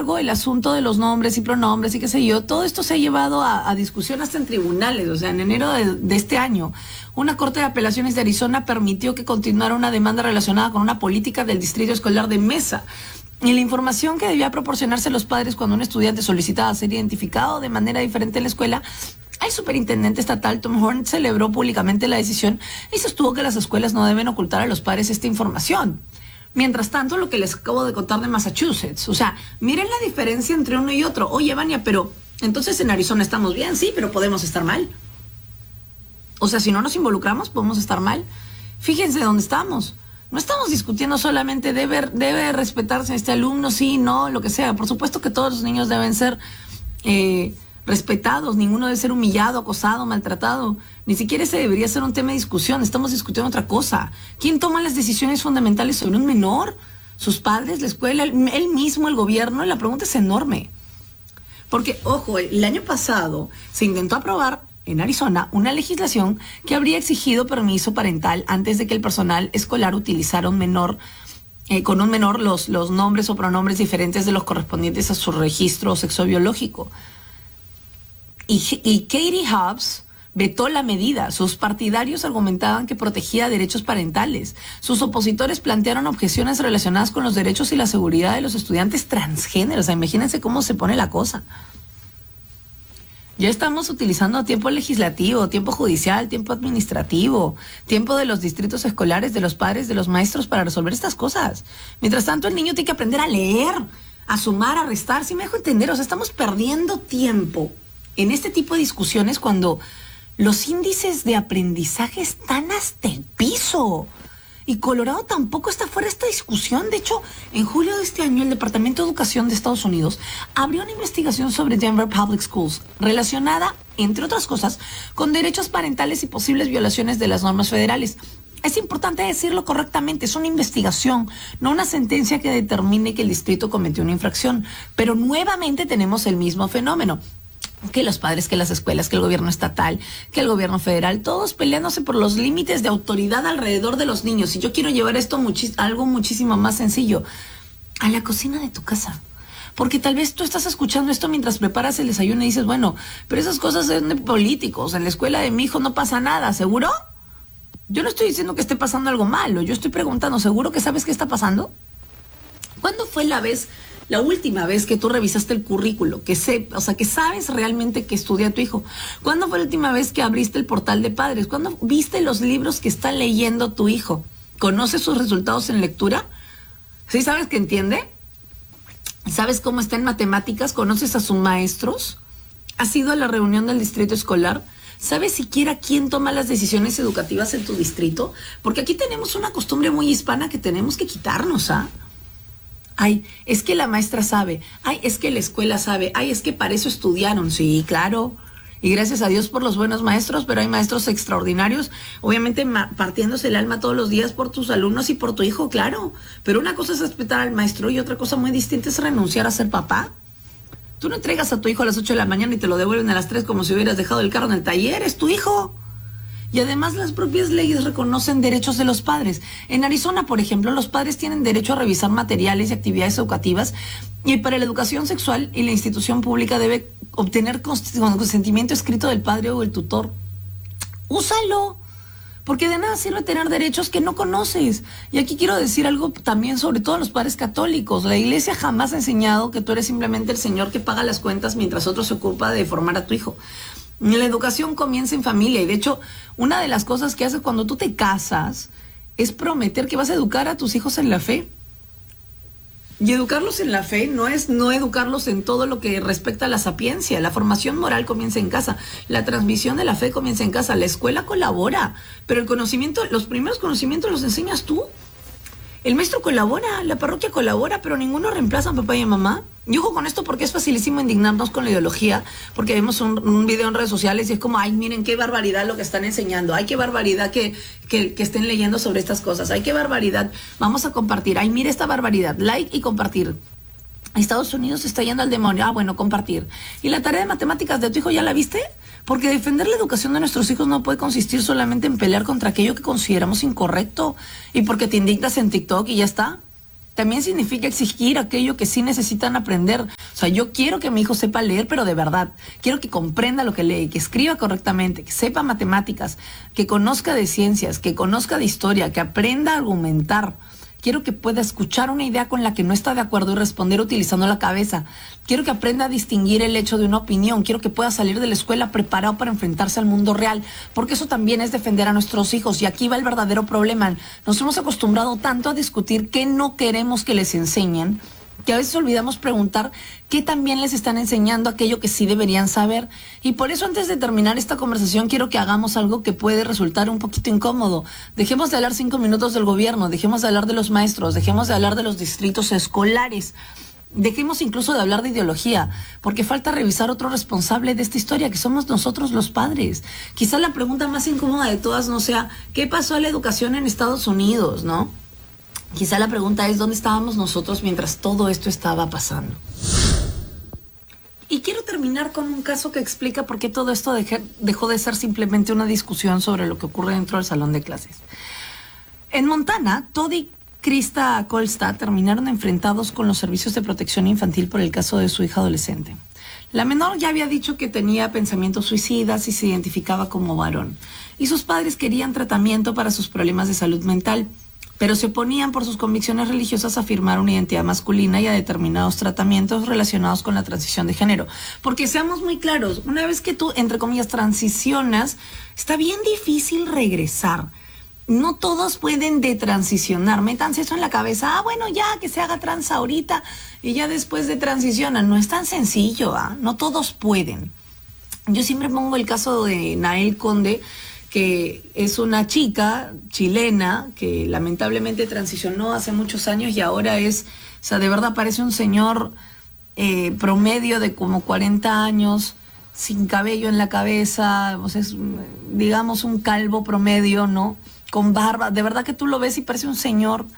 embargo, el asunto de los nombres y pronombres y qué sé yo, todo esto se ha llevado a discusión hasta en tribunales. O sea, en enero de este año, una corte de apelaciones de Arizona permitió que continuara una demanda relacionada con una política del distrito escolar de Mesa. Y la información que debía proporcionarse a los padres cuando un estudiante solicitaba ser identificado de manera diferente en la escuela, el superintendente estatal Tom Horn celebró públicamente la decisión y sostuvo que las escuelas no deben ocultar a los padres esta información. Mientras tanto, lo que les acabo de contar de Massachusetts, o sea, miren la diferencia entre uno y otro. Oye, Vania, pero entonces en Arizona estamos bien, sí, pero podemos estar mal. O sea, si no nos involucramos, podemos estar mal. Fíjense dónde estamos. No estamos discutiendo solamente debe respetarse a este alumno, sí, no, lo que sea. Por supuesto que todos los niños deben ser respetados, ninguno debe ser humillado, acosado, maltratado. Ni siquiera ese debería ser un tema de discusión. Estamos discutiendo otra cosa. ¿Quién toma las decisiones fundamentales sobre un menor? ¿Sus padres, la escuela, él mismo, el gobierno? La pregunta es enorme. Porque, ojo, el año pasado se intentó aprobar en Arizona una legislación que habría exigido permiso parental antes de que el personal escolar utilizara con un menor los nombres o pronombres diferentes de los correspondientes a su registro sexobiológico. Y Katie Hobbs vetó la medida. Sus partidarios argumentaban que protegía derechos parentales. Sus opositores plantearon objeciones relacionadas con los derechos y la seguridad de los estudiantes transgénero. O sea, imagínense cómo se pone la cosa. Ya estamos utilizando tiempo legislativo, tiempo judicial, tiempo administrativo, tiempo de los distritos escolares, de los padres, de los maestros para resolver estas cosas. Mientras tanto, el niño tiene que aprender a leer, a sumar, a restar. ¿Sí me dejo entender? O sea, estamos perdiendo tiempo en este tipo de discusiones cuando los índices de aprendizaje están hasta el piso. Y Colorado tampoco está fuera de esta discusión. De hecho, en julio de este año, el Departamento de Educación de Estados Unidos abrió una investigación sobre Denver Public Schools relacionada, entre otras cosas, con derechos parentales y posibles violaciones de las normas federales. Es importante decirlo correctamente, es una investigación, no una sentencia que determine que el distrito cometió una infracción. Pero nuevamente tenemos el mismo fenómeno. Que los padres, que las escuelas, que el gobierno estatal, que el gobierno federal, todos peleándose por los límites de autoridad alrededor de los niños. Y yo quiero llevar esto a algo muchísimo más sencillo, a la cocina de tu casa. Porque tal vez tú estás escuchando esto mientras preparas el desayuno y dices, bueno, pero esas cosas son de políticos, en la escuela de mi hijo no pasa nada, ¿seguro? Yo no estoy diciendo que esté pasando algo malo, yo estoy preguntando, ¿seguro que sabes qué está pasando? ¿Cuándo fue la última vez que tú revisaste el currículo, que sabes realmente que estudia tu hijo? ¿Cuándo fue la última vez que abriste el portal de padres? ¿Cuándo viste los libros que está leyendo tu hijo? ¿Conoces sus resultados en lectura? ¿Sí sabes que entiende? ¿Sabes cómo está en matemáticas? ¿Conoces a sus maestros? ¿Has ido a la reunión del distrito escolar? ¿Sabes siquiera quién toma las decisiones educativas en tu distrito? Porque aquí tenemos una costumbre muy hispana que tenemos que quitarnos, ¿ah? Ay, es que la maestra sabe. Ay, es que la escuela sabe. Ay, es que para eso estudiaron. Sí, claro. Y gracias a Dios por los buenos maestros, pero hay maestros extraordinarios, obviamente partiéndose el alma todos los días por tus alumnos y por tu hijo, claro. Pero una cosa es respetar al maestro y otra cosa muy distinta es renunciar a ser papá. Tú no entregas a tu hijo a las 8 de la mañana y te lo devuelven a las 3 como si hubieras dejado el carro en el taller. Es tu hijo. Y además las propias leyes reconocen derechos de los padres. En Arizona, por ejemplo, los padres tienen derecho a revisar materiales y actividades educativas, y para la educación sexual y la institución pública debe obtener consentimiento escrito del padre o el tutor. Úsalo, porque de nada sirve tener derechos que no conoces. Y aquí quiero decir algo también sobre todo a los padres católicos. La iglesia jamás ha enseñado que tú eres simplemente el señor que paga las cuentas mientras otro se ocupa de formar a tu hijo. La educación comienza en familia, y de hecho una de las cosas que haces cuando tú te casas es prometer que vas a educar a tus hijos en la fe. Y educarlos en la fe no es no educarlos en todo lo que respecta a la sapiencia. La formación moral comienza en casa, la transmisión de la fe comienza en casa, la escuela colabora, pero el conocimiento, los primeros conocimientos los enseñas tú. El maestro colabora, la parroquia colabora, pero ninguno reemplaza a papá y a mamá. Y ojo con esto porque es facilísimo indignarnos con la ideología, porque vemos un video en redes sociales y es como, ay, miren qué barbaridad lo que están enseñando, ay, qué barbaridad que estén leyendo sobre estas cosas, ay, qué barbaridad, vamos a compartir, ay, mire esta barbaridad, like y compartir. Estados Unidos está yendo al demonio, bueno, compartir. ¿Y la tarea de matemáticas de tu hijo ya la viste? Porque defender la educación de nuestros hijos no puede consistir solamente en pelear contra aquello que consideramos incorrecto y porque te indignas en TikTok y ya está. también significa exigir aquello que sí necesitan aprender. O sea, yo quiero que mi hijo sepa leer, pero de verdad. Quiero que comprenda lo que lee, que escriba correctamente, que sepa matemáticas, que conozca de ciencias, que conozca de historia, que aprenda a argumentar. Quiero que pueda escuchar una idea con la que no está de acuerdo y responder utilizando la cabeza. Quiero que aprenda a distinguir el hecho de una opinión. Quiero que pueda salir de la escuela preparado para enfrentarse al mundo real, porque eso también es defender a nuestros hijos. Y aquí va el verdadero problema. Nos hemos acostumbrado tanto a discutir qué no queremos que les enseñen, que a veces olvidamos preguntar qué también les están enseñando aquello que sí deberían saber. Y por eso, antes de terminar esta conversación, quiero que hagamos algo que puede resultar un poquito incómodo. Dejemos de hablar 5 minutos del gobierno, dejemos de hablar de los maestros, dejemos de hablar de los distritos escolares, dejemos incluso de hablar de ideología, porque falta revisar otro responsable de esta historia, que somos nosotros los padres. Quizá la pregunta más incómoda de todas no sea ¿qué pasó a la educación en Estados Unidos?, ¿no? Quizá la pregunta es ¿dónde estábamos nosotros mientras todo esto estaba pasando? Y quiero terminar con un caso que explica por qué todo esto dejó de ser simplemente una discusión sobre lo que ocurre dentro del salón de clases. En Montana, Todd y Krista Kolstad terminaron enfrentados con los servicios de protección infantil por el caso de su hija adolescente. La menor ya había dicho que tenía pensamientos suicidas y se identificaba como varón. Y sus padres querían tratamiento para sus problemas de salud mental, pero se oponían por sus convicciones religiosas a afirmar una identidad masculina y a determinados tratamientos relacionados con la transición de género. Porque seamos muy claros, una vez que tú, entre comillas, transicionas, está bien difícil regresar. No todos pueden detransicionar. Métanse eso en la cabeza. Bueno, ya que se haga trans ahorita y ya después de transicionan. No es tan sencillo, no todos pueden. Yo siempre pongo el caso de Nael Conde, que es una chica chilena que lamentablemente transicionó hace muchos años y ahora es, o sea, de verdad parece un señor promedio de como 40 años, sin cabello en la cabeza, o sea, es, digamos, un calvo promedio, ¿no? Con barba, de verdad que tú lo ves y parece un señor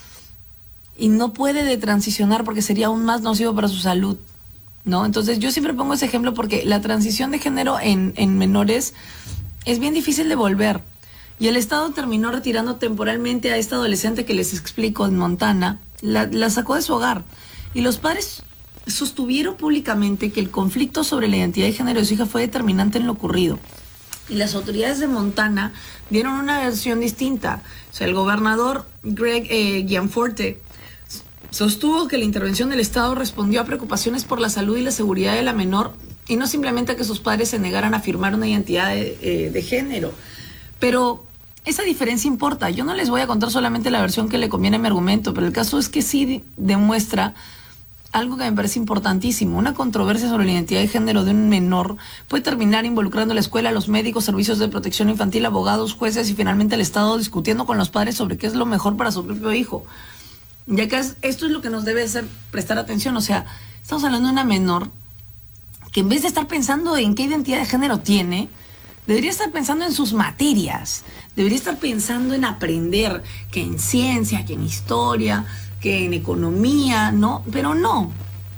y no puede detransicionar porque sería aún más nocivo para su salud, ¿no? Entonces yo siempre pongo ese ejemplo porque la transición de género en menores es bien difícil de volver. Y el Estado terminó retirando temporalmente a esta adolescente que les explico en Montana, la sacó de su hogar. Y los padres sostuvieron públicamente que el conflicto sobre la identidad de género de su hija fue determinante en lo ocurrido. Y las autoridades de Montana dieron una versión distinta. O sea, el gobernador Greg Gianforte sostuvo que la intervención del Estado respondió a preocupaciones por la salud y la seguridad de la menor y no simplemente a que sus padres se negaran a afirmar una identidad de género. Pero esa diferencia importa. Yo no les voy a contar solamente la versión que le conviene a mi argumento, pero el caso es que sí demuestra algo que me parece importantísimo. Una controversia sobre la identidad de género de un menor puede terminar involucrando a la escuela, a los médicos, servicios de protección infantil, abogados, jueces y finalmente el Estado discutiendo con los padres sobre qué es lo mejor para su propio hijo. Ya que esto es lo que nos debe hacer prestar atención. O sea, estamos hablando de una menor que en vez de estar pensando en qué identidad de género tiene, debería estar pensando en sus materias, debería estar pensando en aprender, que en ciencia, que en historia, que en economía, ¿no? Pero no.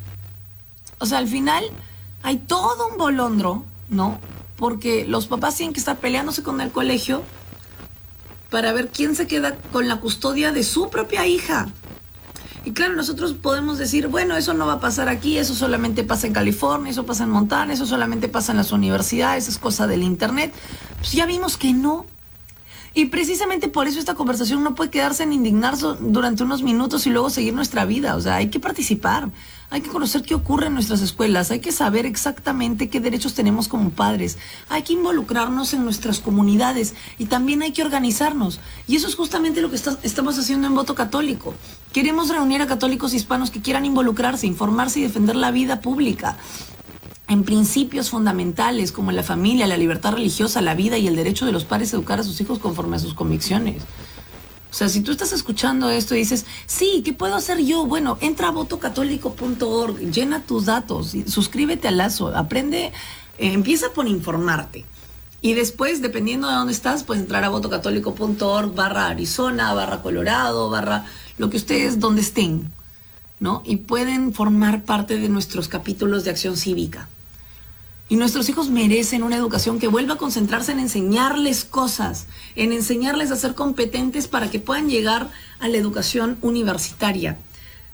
O sea, al final hay todo un bolondro, ¿no? Porque los papás tienen que estar peleándose con el colegio para ver quién se queda con la custodia de su propia hija. Y claro, nosotros podemos decir, bueno, eso no va a pasar aquí, eso solamente pasa en California, eso pasa en Montana, eso solamente pasa en las universidades, es cosa del internet. Pues ya vimos que no. Y precisamente por eso esta conversación no puede quedarse en indignarse durante unos minutos y luego seguir nuestra vida. O sea, hay que participar, hay que conocer qué ocurre en nuestras escuelas, hay que saber exactamente qué derechos tenemos como padres, hay que involucrarnos en nuestras comunidades y también hay que organizarnos. Y eso es justamente lo que estamos haciendo en Voto Católico. Queremos reunir a católicos hispanos que quieran involucrarse, informarse y defender la vida pública en principios fundamentales como la familia, la libertad religiosa, la vida y el derecho de los padres a educar a sus hijos conforme a sus convicciones. O sea, si tú estás escuchando esto y dices, sí, ¿qué puedo hacer yo? Bueno, entra a votocatólico.org, llena tus datos, suscríbete al Lazo, aprende, empieza por informarte. Y después, dependiendo de dónde estás, puedes entrar a votocatólico.org/Arizona, /Colorado, lo que ustedes, donde estén, ¿no? Y pueden formar parte de nuestros capítulos de acción cívica. Y nuestros hijos merecen una educación que vuelva a concentrarse en enseñarles cosas, en enseñarles a ser competentes para que puedan llegar a la educación universitaria.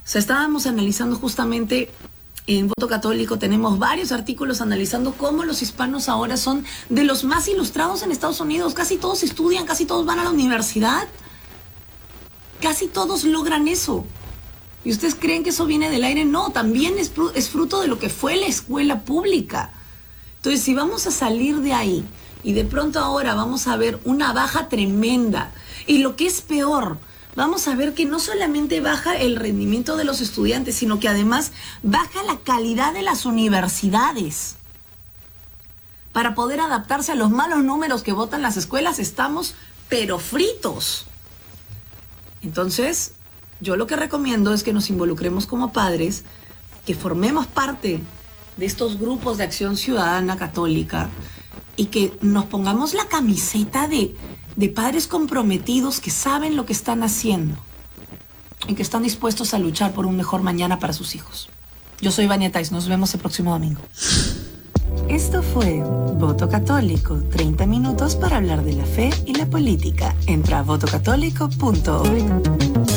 sea, estábamos analizando justamente en Voto Católico, tenemos varios artículos analizando cómo los hispanos ahora son de los más ilustrados en Estados Unidos. Casi todos estudian, casi todos van a la universidad. Casi todos logran eso. ¿Y ustedes creen que eso viene del aire? No, también es fruto de lo que fue la escuela pública. Entonces, si vamos a salir de ahí y de pronto ahora vamos a ver una baja tremenda, y lo que es peor, vamos a ver que no solamente baja el rendimiento de los estudiantes, sino que además baja la calidad de las universidades. Para poder adaptarse a los malos números que votan las escuelas, estamos pero fritos. Entonces, yo lo que recomiendo es que nos involucremos como padres, que formemos parte de estos grupos de acción ciudadana católica y que nos pongamos la camiseta de padres comprometidos que saben lo que están haciendo y que están dispuestos a luchar por un mejor mañana para sus hijos. Yo soy Vania Tais, nos vemos el próximo domingo. Esto fue Voto Católico, 30 minutos para hablar de la fe y la política. Entra a votocatólico.org.